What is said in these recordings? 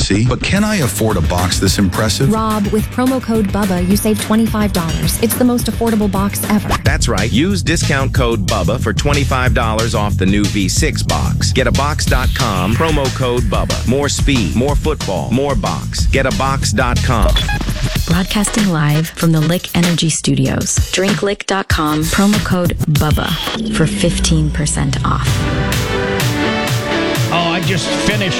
see, but can I afford a box this impressive? Rob, with promo code BUBBA, you save $25. It's the most affordable box ever. That's right. Use discount code BUBBA for $25 off the new V6 box. GetAbox.com, promo code BUBBA. More speed, more football, more box. GetAbox.com. Broadcasting live from the Lick Energy Studios. DrinkLick.com, promo code BUBBA for 15% off. Oh, I just finished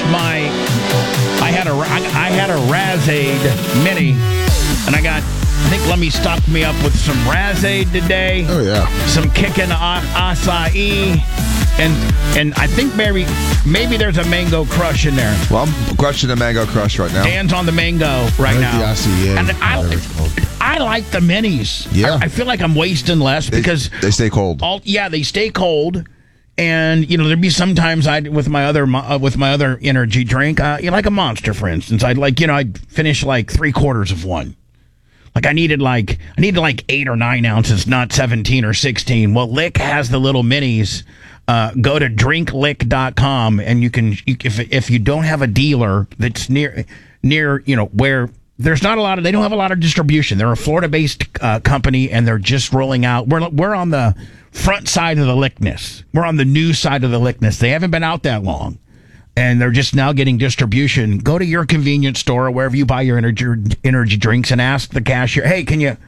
I had a Razade Mini, and I think Lemmy stocked me up with some Razade today. Oh, yeah. Some kicking acai, and I think maybe there's a Mango Crush in there. Well, I'm crushing the Mango Crush right now. Dan's on the Mango right now. The acai, and I like the minis. Yeah. I feel like I'm wasting less because they stay cold. They stay cold. And there'd be sometimes with my other energy drink, like a Monster, for instance. I'd finish like 3/4 of one. Like I needed 8 or 9 ounces, not 17 or 16. Well, Lick has the little minis. Go to drinklick.com and you can, if you don't have a dealer that's near where there's not a lot of, they don't have a lot of distribution. They're a Florida-based company and they're just rolling out. We're on the front side of the Lickness. We're on the new side of the Lickness. They haven't been out that long, and they're just now getting distribution. Go to your convenience store or wherever you buy your energy drinks and ask the cashier, "Hey, can you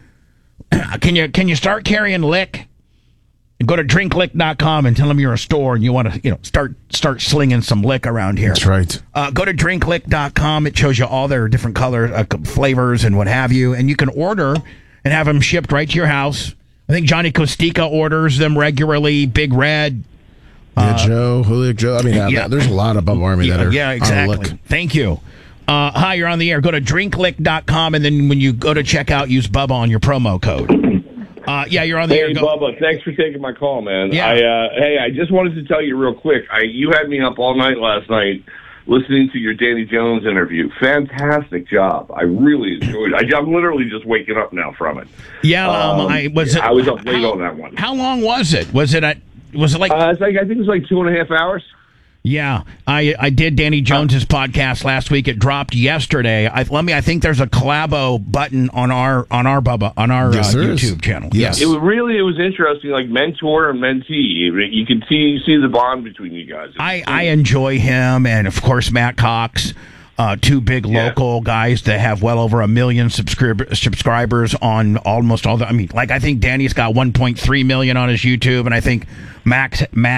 start carrying Lick?" And go to drinklick.com and tell them you're a store and you want to start slinging some Lick around here. That's right. Go to drinklick.com. It shows you all their different colors, flavors, and what have you, and you can order and have them shipped right to your house. I think Johnny Costica orders them regularly. Big Red. Joe, Hoolic Joe. I mean, there's a lot of Bubba Army that are exactly. on Lick. Thank you. Hi, you're on the air. Go to drinklick.com, and then when you go to checkout, use Bubba on your promo code. You're on the air. Hey, Bubba, thanks for taking my call, man. Yeah. I just wanted to tell you real quick. You had me up all night last night listening to your Danny Jones interview. Fantastic job. I really enjoyed it. I'm literally just waking up now from it. Yeah, I was up late on that one. How long was it? Was it like? I think it was like 2.5 hours. Yeah, I did Danny Jones's podcast last week. It dropped yesterday. I think there's a collabo button on our YouTube channel. Yes. It was interesting, like mentor and mentee. You can see the bond between you guys. I enjoy him, and of course Matt Cox. Two big local guys that have well over 1 million subscribers on almost all the. I think Danny's got 1.3 million on his YouTube, and I think Matt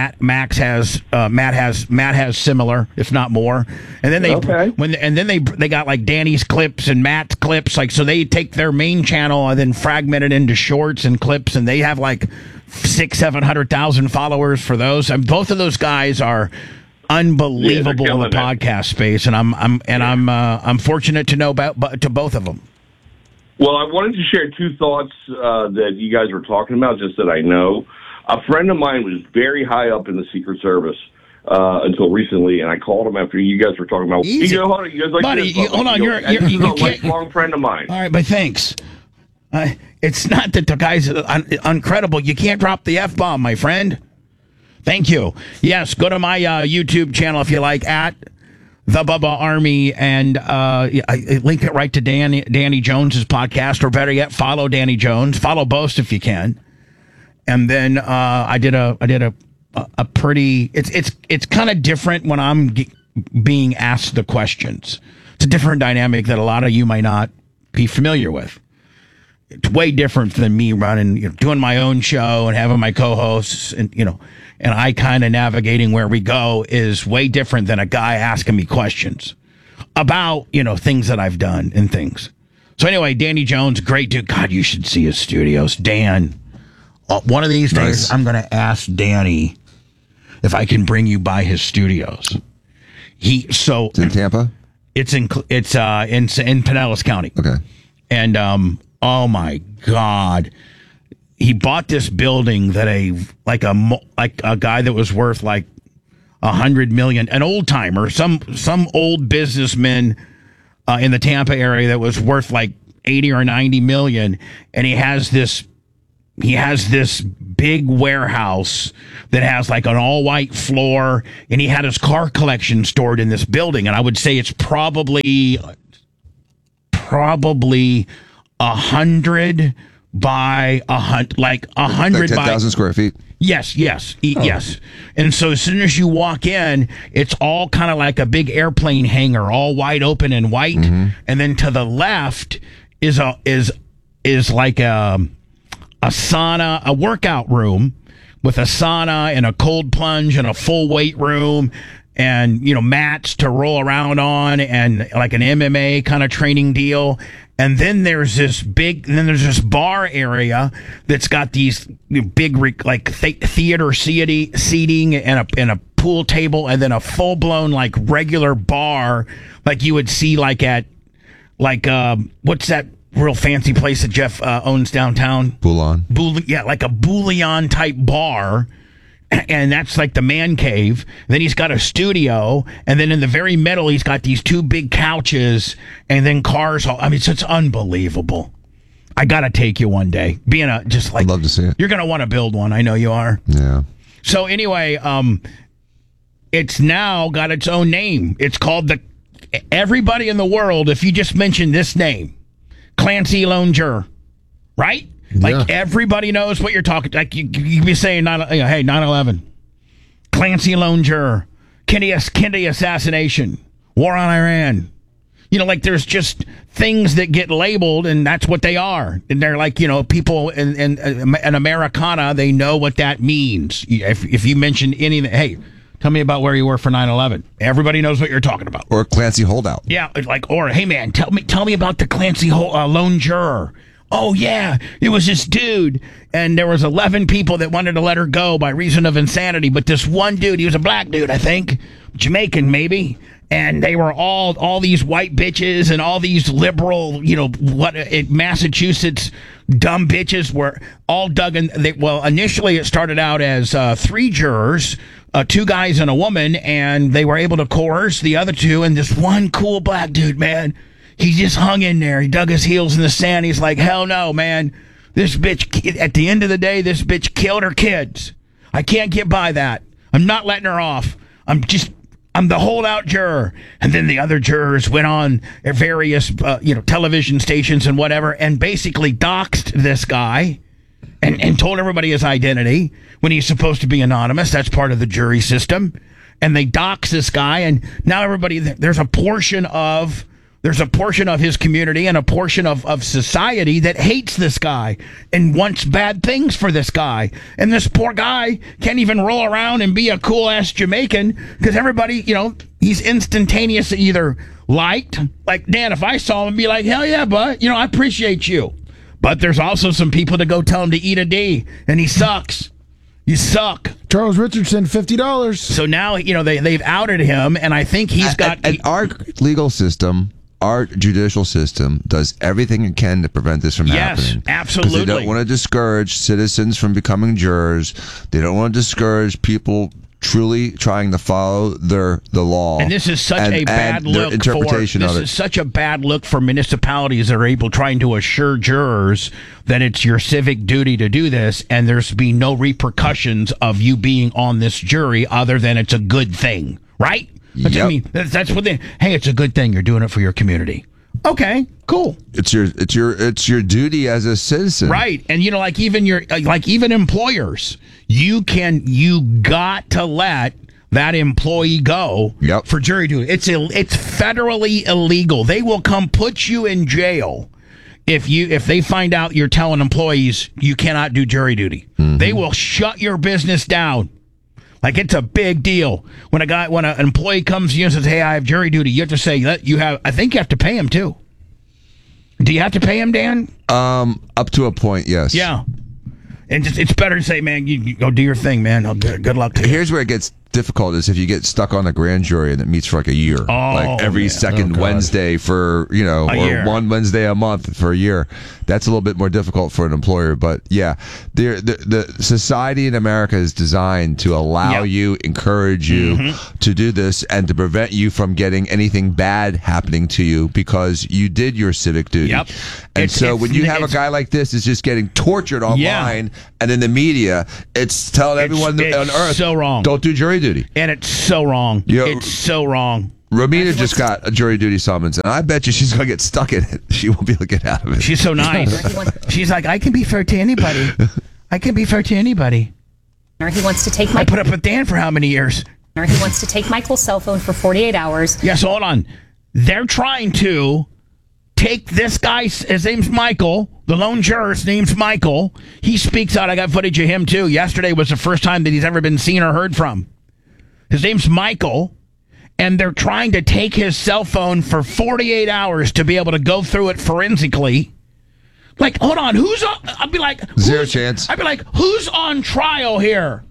has similar, if not more. And then they got like Danny's clips and Matt's clips, so they take their main channel and then fragment it into shorts and clips, and they have like 600,000-700,000 followers for those. Both of those guys are unbelievable in the podcast space, and I'm fortunate to know to both of them. Well, I wanted to share 2 thoughts that you guys were talking about, just that I know. A friend of mine was very high up in the Secret Service until recently, and I called him after you guys were talking about. Easy. Hold on, you guys like buddy, this? Hold on, you're a lifelong friend of mine. All right, but thanks. It's not that the guy's uncredible. You can't drop the F-bomb, my friend. Thank you. Yes, go to my YouTube channel if you like, at The Bubba Army, and I link it right to Danny Jones's podcast, or better yet, follow Danny Jones. Follow both if you can. And then I did a pretty. It's kind of different when I'm being asked the questions. It's a different dynamic that a lot of you might not be familiar with. It's way different than me running, doing my own show and having my co-hosts, and and I kind of navigating where we go is way different than a guy asking me questions about, things that I've done and things. So anyway, Danny Jones, great dude. God, you should see his studios. Dan, one of these days, I'm going to ask Danny if I can bring you by his studios. It's in Tampa? It's in Pinellas County. Okay. And, oh my God. He bought this building that a guy that was worth like $100 million, an old timer, some old businessman in the Tampa area that was worth like 80 or 90 million, and he has this he has this big warehouse that has like an all white floor, and he had his car collection stored in this building. And I would say it's probably 100 by 100, like 100 like by 10,000 square feet. Yes. And so as soon as you walk in, it's all kind of like a big airplane hangar, all wide open and white. And then to the left is like a sauna, a workout room with a sauna and a cold plunge and a full weight room and, mats to roll around on and like an MMA kind of training deal. And then there's this bar area that's got these big theater seating and a pool table, and then a full blown like regular bar like you would see like at what's that real fancy place that Jeff owns downtown? Bouillon. Yeah, like a Bouillon type bar. And that's like the man cave. Then he's got a studio, and then in the very middle, he's got these two big couches, and then cars. So it's unbelievable. I gotta take you one day. I'd love to see it. You're gonna want to build one. I know you are. Yeah. So anyway, it's now got its own name. It's called everybody in the world. If you just mention this name, Clancy Lone Juror, right? Like everybody knows what you're talking. Like you be saying, hey, 9/11, Clancy Lone Juror, Kennedy assassination, war on Iran. Like there's just things that get labeled, and that's what they are. And they're like, people in Americana, they know what that means. If you mention anything, hey, tell me about where you were for 9/11. Everybody knows what you're talking about. Or Clancy holdout. Yeah, or hey man, tell me about the Clancy Lone Juror. Oh, yeah, it was this dude, and there was 11 people that wanted to let her go by reason of insanity, but this one dude, he was a black dude, I think, Jamaican maybe, and they were all these white bitches and all these liberal, Massachusetts dumb bitches were all dug in. Initially it started out as 3 jurors, 2 guys and a woman, and they were able to coerce the other 2, and this one cool black dude, man, he just hung in there. He dug his heels in the sand. He's like, hell no, man. This bitch, at the end of the day, this bitch killed her kids. I can't get by that. I'm not letting her off. I'm the holdout juror. And then the other jurors went on at various, television stations and whatever, and basically doxed this guy and told everybody his identity when he's supposed to be anonymous. That's part of the jury system. And they dox this guy, and now everybody, there's a portion of his community and a portion of society that hates this guy and wants bad things for this guy. And this poor guy can't even roll around and be a cool-ass Jamaican because everybody, he's instantaneously either liked. Like, Dan, if I saw him, I'd be like, hell yeah, bud. I appreciate you. But there's also some people that go tell him to eat a D, and he sucks. You suck. Charles Richardson, $50. So now, they've outed him, and I think he's got... And our legal system... Our judicial system does everything it can to prevent this from happening. Yes, absolutely. Because they don't want to discourage citizens from becoming jurors. They don't want to discourage people truly trying to follow the law. And this is such a bad look such a bad look for municipalities that are trying to assure jurors that it's your civic duty to do this, and there's be no repercussions of you being on this jury other than it's a good thing, right? Yep. I mean, that's what hey, it's a good thing you're doing it for your community. Okay, cool. It's your duty as a citizen, right? And even employers, you got to let that employee go for jury duty. It's federally illegal. They will come put you in jail if they find out you're telling employees you cannot do jury duty. Mm-hmm. They will shut your business down. Like, it's a big deal. When an employee comes to you and says, hey, I have jury duty, you have to say that I think you have to pay him too. Do you have to pay him, Dan? Up to a point, yes. Yeah. And it's better to say, man, you go do your thing, man. Good luck to you. Here's where it gets difficult is if you get stuck on a grand jury and it meets for like a year, like every second Wednesday for or one Wednesday a month for a year. That's a little bit more difficult for an employer. But yeah, the society in America is designed to allow you, encourage you to do this, and to prevent you from getting anything bad happening to you because you did your civic duty. And so when you have a guy like this is just getting tortured online and in the media, it's telling everyone on earth, so wrong. Don't do jury duty. And it's so wrong. It's so wrong. Romina just got a jury duty summons, and I bet you she's going to get stuck in it. She won't be able to get out of it. She's so nice. She's like, I can be fair to anybody. I can be fair to anybody. He wants to take I put up with Dan for how many years? He wants to take Michael's cell phone for 48 hours. Yes, hold on. They're trying to take this guy, his name's Michael, the lone juror's name's Michael. He speaks out. I got footage of him, too. Yesterday was the first time that he's ever been seen or heard from. His name's Michael, and they're trying to take his cell phone for 48 hours to be able to go through it forensically. Like, hold on, who's on? I'd be like, zero chance. I'd be like, who's on trial here?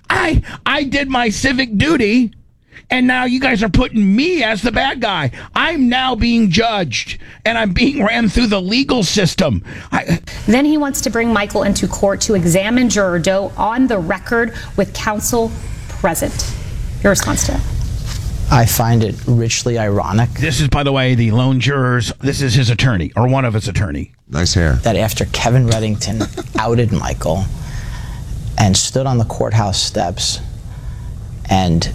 I did my civic duty, and now you guys are putting me as the bad guy. I'm now being judged, and I'm being ran through the legal system. Then he wants to bring Michael into court to examine Juror Doe on the record with counsel present. Your response to that? I find it richly ironic. This is, by the way, the lone jurors. This is his attorney, or one of his attorney. Nice hair. That after Kevin Reddington outed Michael and stood on the courthouse steps and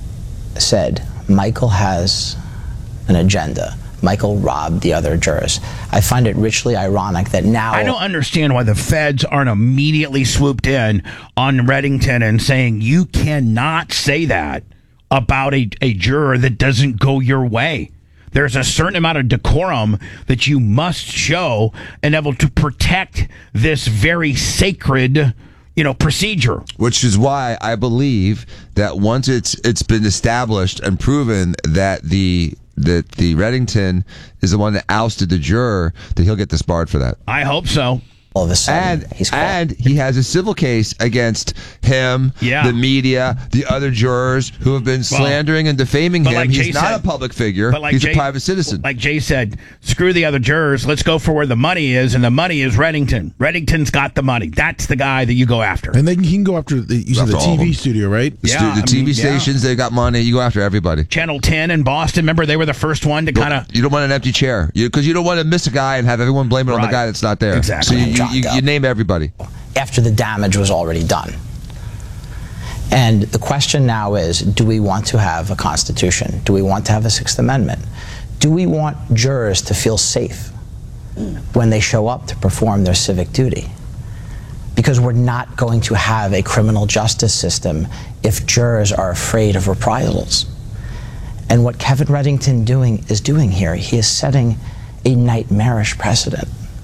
said, Michael has an agenda. Michael robbed the other jurors. I find it richly ironic that now... I don't understand why the feds aren't immediately swooped in on Reddington and saying, you cannot say that about a juror that doesn't go your way. There's a certain amount of decorum that you must show and able to protect this very sacred, procedure. Which is why I believe that once it's been established and proven that the Reddington is the one that ousted the juror, that he'll get disbarred for that. I hope so. All of a sudden, and he has a civil case against him, the media, the other jurors who have been slandering and defaming him. Like he's not a public figure. He's a private citizen. Like Jay said, screw the other jurors. Let's go for where the money is, and the money is Reddington. Reddington's got the money. That's the guy that you go after. And then he can go after the TV studio, right? The TV stations, they got money. You go after everybody. Channel 10 in Boston, remember, they were the first one to kind of... You don't want an empty chair, because you don't want to miss a guy and have everyone blame it on the guy that's not there. Exactly. So you name everybody. After the damage was already done. And the question now is, do we want to have a Constitution? Do we want to have a Sixth Amendment? Do we want jurors to feel safe when they show up to perform their civic duty? Because we're not going to have a criminal justice system if jurors are afraid of reprisals. And what Kevin Reddington is doing here, he is setting a nightmarish precedent.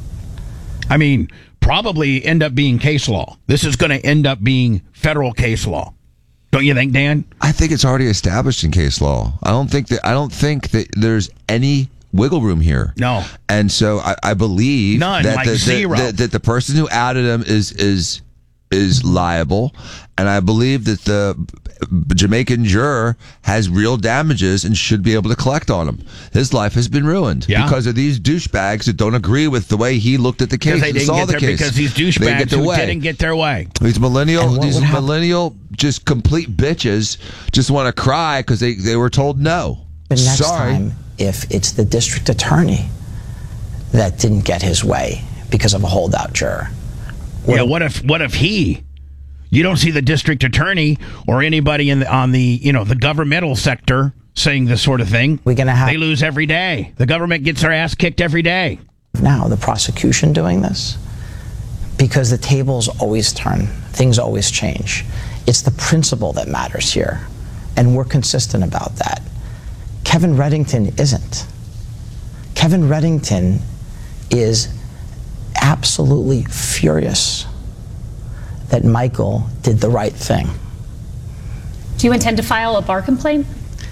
I mean, probably end up being case law. This is going to end up being federal case law. Don't you think, Dan? I think it's already established in case law. I don't think that there's any wiggle room here. No. And so I believe that the person who outed him is liable, and I believe that the Jamaican juror has real damages and should be able to collect on him. His life has been ruined because of these douchebags that don't agree with the way he looked at the case and saw the case. Because these douchebags who didn't get their way. These millennial, just complete bitches just want to cry because they were told no. But next time, if it's the district attorney that didn't get his way because of a holdout juror. What if he? You don't see the district attorney or anybody on the governmental sector saying this sort of thing. They lose every day. The government gets their ass kicked every day. Now the prosecution doing this, because the tables always turn, things always change. It's the principle that matters here, and we're consistent about that. Kevin Reddington isn't. Kevin Reddington is absolutely furious that Michael did the right thing. Do you intend to file a bar complaint?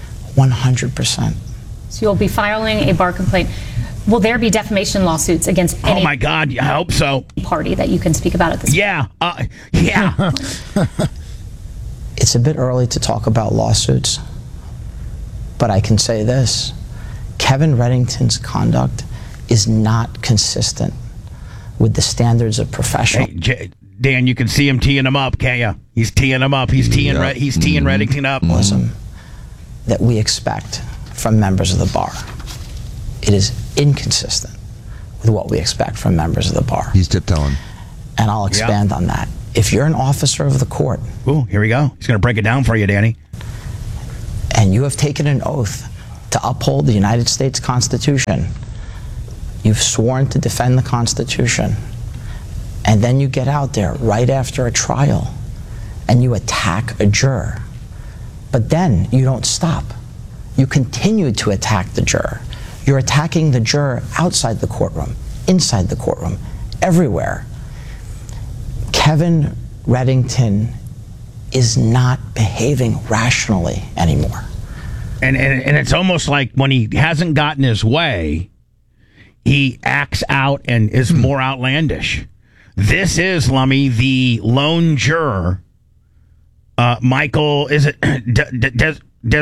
100%. So you'll be filing a bar complaint. Will there be defamation lawsuits against any... Oh, my God, I hope so. ...party that you can speak about at this point? Yeah. It's a bit early to talk about lawsuits, but I can say this. Kevin Reddington's conduct is not consistent with the standards of professional. Hey, Dan, you can see him teeing him up, can't you? He's teeing him up. He's teeing Reddington up. That we expect from members of the bar. It is inconsistent with what we expect from members of the bar. He's tiptoeing. And I'll expand on that. If you're an officer of the court. Ooh, here we go. He's going to break it down for you, Danny. And you have taken an oath to uphold the United States Constitution. You've sworn to defend the Constitution. And then you get out there right after a trial and you attack a juror. But then you don't stop. You continue to attack the juror. You're attacking the juror outside the courtroom, inside the courtroom, everywhere. Kevin Reddington is not behaving rationally anymore. And it's almost like when he hasn't gotten his way, he acts out and is more outlandish. This is, Lummy, the lone juror. Michael, is it Desronville?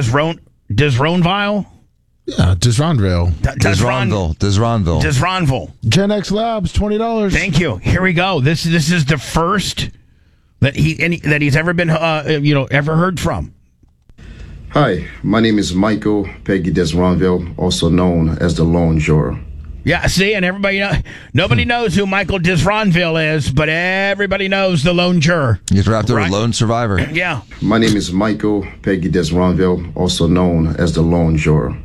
Yeah, Desronville. Desronville. Gen X Labs, $20. Thank you. Here we go. This is the first that he's ever been ever heard from. Hi, my name is Michael Peggy Desronville, also known as the Lone Juror. Yeah, see, and nobody knows who Michael Desronville is, but everybody knows the lone juror. He's wrapped up a lone survivor. Yeah. My name is Michael Peggy Desronville, also known as the Lone Juror.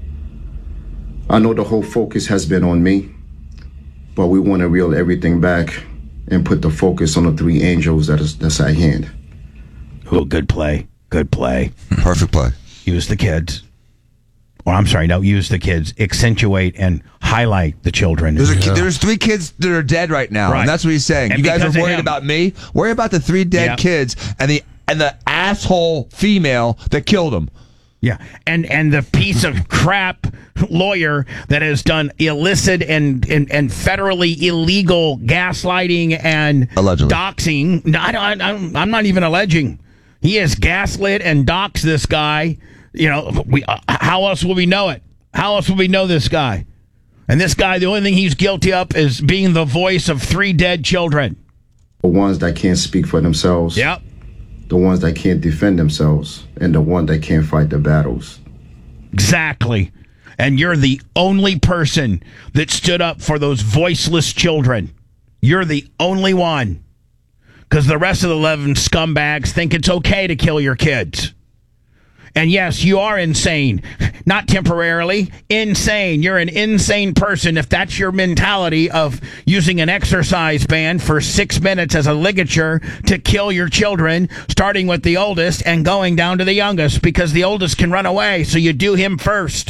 I know the whole focus has been on me, but we want to reel everything back and put the focus on the three angels that's at hand. Oh, good play. Good play. Perfect play. Use the kids. Or I'm sorry, don't use the kids. Accentuate and highlight the children. There's 3 kids that are dead right now, and that's what he's saying. And you guys are worried about me? Worry about the 3 dead kids and the asshole female that killed them. Yeah, and the piece of crap lawyer that has done illicit and federally illegal gaslighting and allegedly doxing. I'm not even alleging. He has gaslit and doxed this guy. You know, how else will we know it? How else will we know this guy? And this guy, the only thing he's guilty of is being the voice of 3 dead children. The ones that can't speak for themselves. Yep. The ones that can't defend themselves. And the one that can't fight the battles. Exactly. And you're the only person that stood up for those voiceless children. You're the only one. Because the rest of the 11 scumbags think it's okay to kill your kids. And yes, you are insane. Not temporarily. Insane. You're an insane person if that's your mentality of using an exercise band for 6 minutes as a ligature to kill your children, starting with the oldest and going down to the youngest, because the oldest can run away, so you do him first.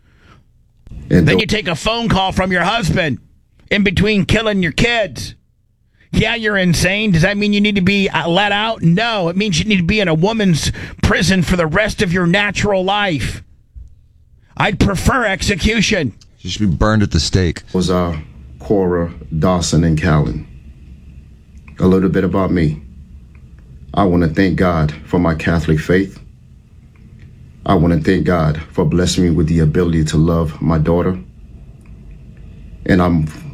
And then you take a phone call from your husband in between killing your kids. Yeah, you're insane. Does that mean you need to be let out? No, it means you need to be in a woman's prison for the rest of your natural life. I'd prefer execution. You should be burned at the stake. It was Cora, Dawson, and Callan. A little bit about me. I want to thank God for my Catholic faith. I want to thank God for blessing me with the ability to love my daughter. And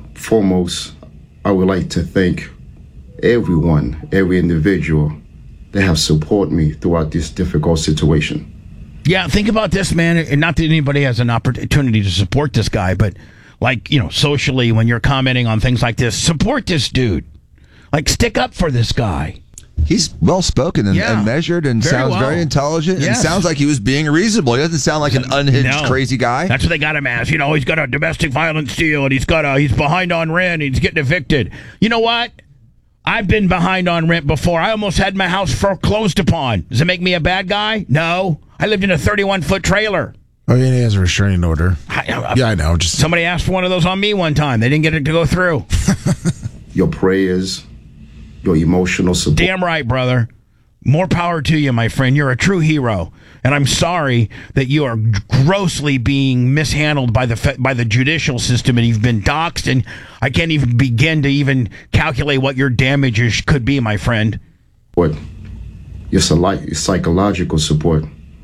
I would like to thank everyone, every individual that have supported me throughout this difficult situation. Yeah, think about this, man. And not that anybody has an opportunity to support this guy, but like, socially, when you're commenting on things like this, support this dude. Like, stick up for this guy. He's well-spoken and measured and sounds very intelligent. Yes. And sounds like he was being reasonable. He doesn't sound like an unhinged, crazy guy. That's what they got him as. He's got a domestic violence deal, and he's behind on rent, and he's getting evicted. You know what? I've been behind on rent before. I almost had my house foreclosed upon. Does it make me a bad guy? No. I lived in a 31-foot trailer. Oh, yeah, he has a restraining order. I know. Somebody asked for one of those on me one time. They didn't get it to go through. Your prayers, your emotional support. Damn right, brother. More power to you, my friend. You're a true hero. And I'm sorry that you are grossly being mishandled by the judicial system, and you've been doxxed, and I can't even begin to even calculate what your damages could be, my friend. What Your psychological support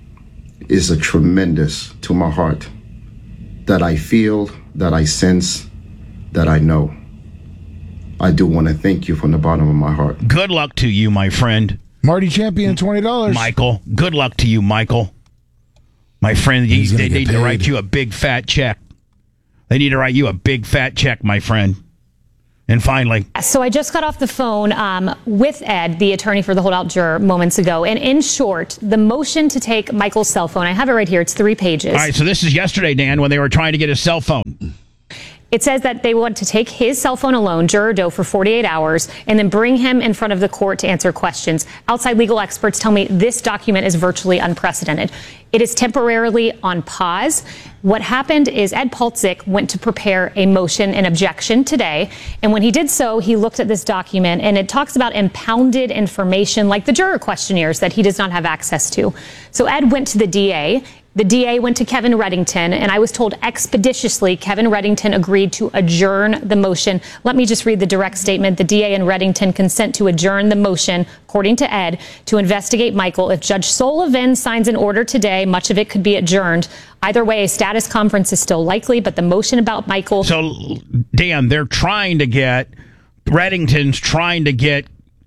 is a tremendous to my heart, that I feel, that I sense, that I know. I do want to thank you from the bottom of my heart. Good luck to you, my friend. Marty Champion, $20. Michael, good luck to you, Michael. My friend, they need to write you a big fat check. They need to write you a big fat check, my friend. And finally. So I just got off the phone with Ed, the attorney for the holdout juror, moments ago. And in short, the motion to take Michael's cell phone, I have it right here. It's 3 pages. All right, so this is yesterday, Dan, when they were trying to get his cell phone. It says that they want to take his cell phone alone, Juror Doe, for 48 hours and then bring him in front of the court to answer questions. Outside legal experts tell me this document is virtually unprecedented. It is temporarily on pause. What happened is Ed Paltzik went to prepare a motion in objection today. And when he did so, he looked at this document and it talks about impounded information like the juror questionnaires that he does not have access to. So Ed went to the DA. The DA went to Kevin Reddington, and I was told expeditiously Kevin Reddington agreed to adjourn the motion. Let me just read the direct statement. The DA and Reddington consent to adjourn the motion, according to Ed, to investigate Michael. If Judge Sullivan signs an order today, much of it could be adjourned. Either way, a status conference is still likely, but the motion about Michael... So, Dan, they're trying to get... Reddington's trying to get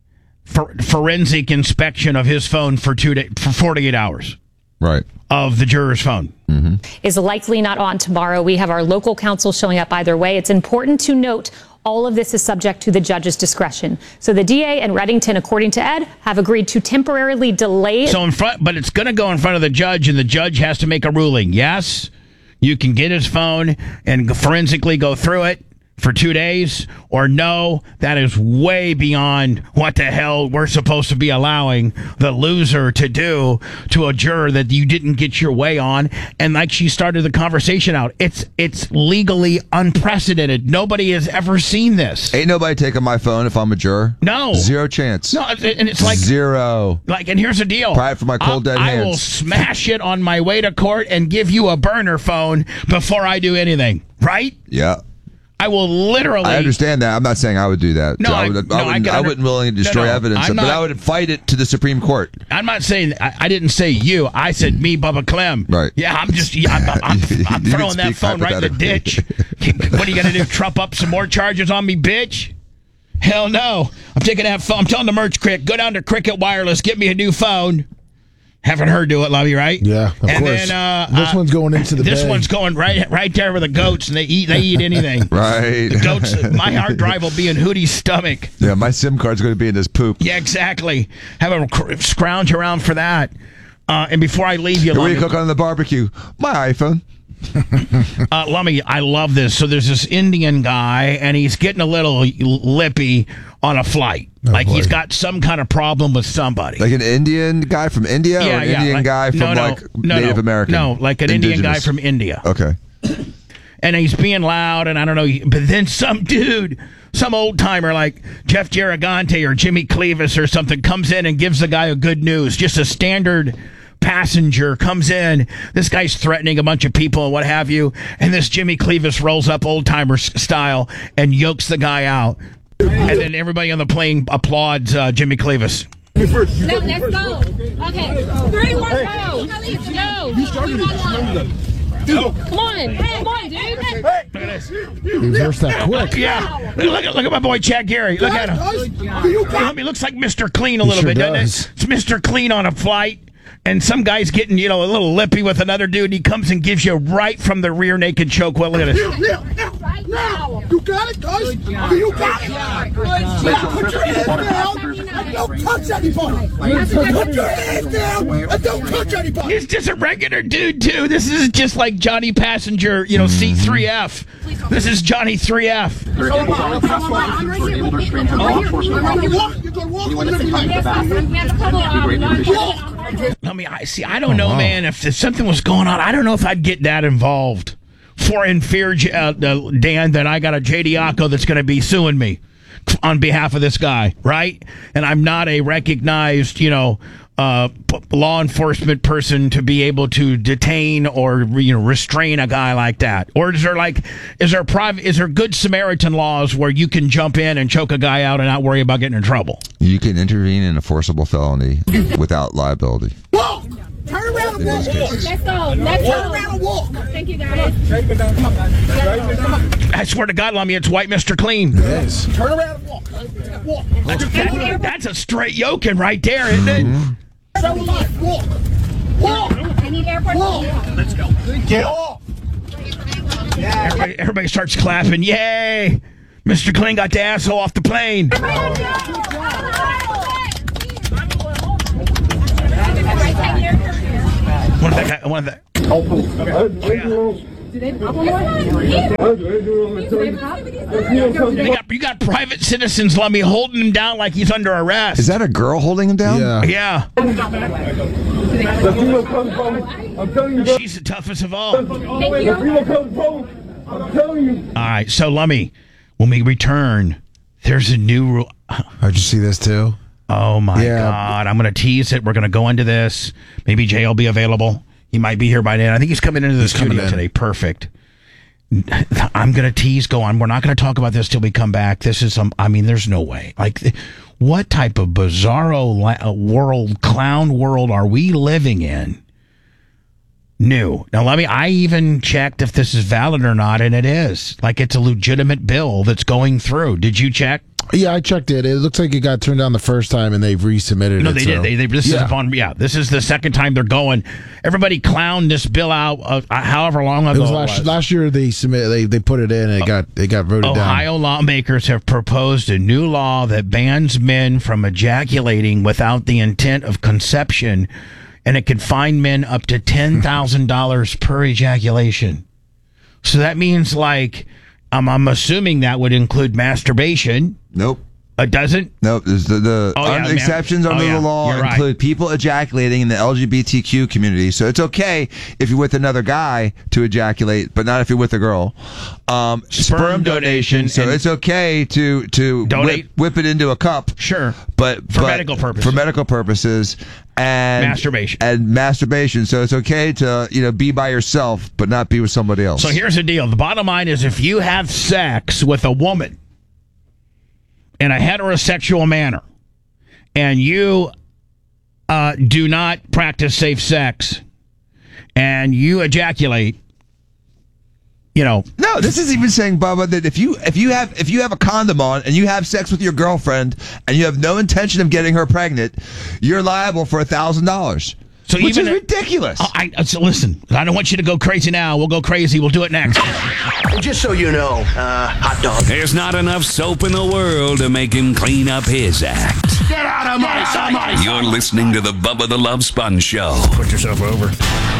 forensic inspection of his phone for 48 hours. Right. Of the juror's phone. Mm-hmm. Is likely not on tomorrow. We have our local counsel showing up either way. It's important to note all of this is subject to the judge's discretion. So the DA and Reddington, according to Ed, have agreed to temporarily delay. So but it's going to go in front of the judge, and the judge has to make a ruling. Yes, you can get his phone and forensically go through it for 2 days, or no, that is way beyond what the hell we're supposed to be allowing the loser to do to a juror that you didn't get your way on. And like she started the conversation out, it's legally unprecedented. Nobody has ever seen this. Ain't nobody taking my phone if I'm a juror. No. Zero chance. No, and it's like... Zero. Like, and here's the deal. Pride for my cold dead hands. I will smash it on my way to court and give you a burner phone before I do anything. Right? Yeah. I will literally... I understand that. I'm not saying I would do that. No, I wouldn't willingly destroy evidence, but I would fight it to the Supreme Court. I'm not saying... I didn't say you. I said me, Bubba Clem. Right. Yeah, I'm throwing that phone right in the ditch. What are you going to do? Trump up some more charges on me, bitch? Hell no. I'm taking that phone. I'm telling the merch crick, go down to Cricket Wireless, get me a new phone. Haven't heard do it, Lovey, right? Yeah, of course. Then, this one's going into the This bay. one's going right there with the goats, and they eat anything. Right. The goats. My hard drive will be in Hootie's stomach. Yeah, my SIM card's going to be in his poop. Yeah, exactly. Have a scrounge around for that. And before I leave you, what do you cook on the barbecue? My iPhone. Lummy, I love this. So there's this Indian guy, and he's getting a little lippy on a flight. He's got some kind of problem with somebody. Like an Indian guy from India, or an Indian guy from Native American? No, like an Indian guy from India. Okay. And he's being loud, and I don't know. But then some dude, some old timer like Jeff Garagante or Jimmy Cleavis or something comes in and gives the guy a good news. Just a standard passenger comes in. This guy's threatening a bunch of people and what have you. And this Jimmy Cleavis rolls up old timer style and yokes the guy out. And then everybody on the plane applauds Jimmy Cleavis. Let's go. Okay. 3, 1, go. Go. You started it. Come on, dude. Look at this. He reversed that quick. Yeah. Look at my boy Chad Gary. Look at him. He looks like Mr. Clean a little bit, doesn't it? It's Mr. Clean on a flight. And some guy's getting, a little lippy with another dude. And he comes and gives you right from the rear naked choke. Well, look at this. Now. You got it, guys. You got it. Put your hands down and don't touch anybody. Put your hands down and don't touch anybody. He's just a regular dude, too. This is just like Johnny Passenger, seat 3F. This is Johnny 3F. I don't know, man. If something was going on, I don't know if I'd get that involved. For in fear, Dan, that I got a JD Acco that's going to be suing me on behalf of this guy, right? And I'm not a recognized, law enforcement person to be able to detain or restrain a guy like that? Or is there good Samaritan laws where you can jump in and choke a guy out and not worry about getting in trouble? You can intervene in a forcible felony without liability. Walk! Turn around and walk. Let's go. Let's go. Turn around and walk. Thank you, guys. I swear to God, Lummy, it's white Mr. Clean. Yes. Turn around and walk. Walk. That's a straight yoking right there, isn't it? Show life. Walk. Walk. I need airport. Walk. Let's go. Get off. Everybody starts clapping. Yay! Mr. Clean got the asshole off the plane. One of that. You got private citizens, Lummy, holding him down like he's under arrest. Is that a girl holding him down? Yeah. I'm telling you, bro. She's the toughest of all. I'm telling you. All right, so Lummy, when we return, there's a new rule. How'd you see this too? Oh my God! I'm going to tease it. We're going to go into this. Maybe Jay will be available. He might be here by then. I think he's coming into the studio today. Perfect. I'm going to tease. Go on. We're not going to talk about this till we come back. This is there's no way. Like, what type of bizarro world, clown world are we living in? New. Now, I even checked if this is valid or not, and it is. Like, it's a legitimate bill that's going through. Did you check? Yeah, I checked it. It looks like it got turned down the first time, and they've resubmitted it. No, they did. This is the second time they're going. Everybody clowned this bill out however long ago. It was last year. They put it in, and it got voted down. Ohio lawmakers have proposed a new law that bans men from ejaculating without the intent of conception, and it could fine men up to $10,000 per ejaculation. So that means, like, I'm assuming that would include masturbation. Nope. It doesn't? Nope. The exceptions under the law include people ejaculating in the LGBTQ community. So it's okay if you're with another guy to ejaculate, but not if you're with a girl. Sperm donation. So it's okay to donate, whip it into a cup. Sure. But for medical purposes. For medical purposes. And masturbation. So it's okay to be by yourself, but not be with somebody else. So here's the deal. The bottom line is, if you have sex with a woman in a heterosexual manner, and you do not practice safe sex, and you ejaculate, No, this is even saying, Bubba, that if you have a condom on and you have sex with your girlfriend and you have no intention of getting her pregnant, you're liable for $1,000. So which is ridiculous. So listen, I don't want you to go crazy now. We'll go crazy. We'll do it next. Just so you know, hot dog. There's not enough soap in the world to make him clean up his act. Get out of my side. You're listening to the Bubba the Love Sponge Show. Put yourself over.